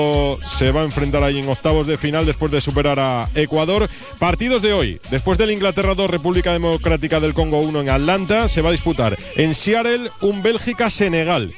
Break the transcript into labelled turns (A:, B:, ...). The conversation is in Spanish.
A: se va a enfrentar ahí en octavos de final después de superar a Ecuador. Partidos de hoy. Después del Inglaterra 2, República Democrática del Congo 1 en Atlanta, se va a disputar en Seattle un Bélgica-Senegal.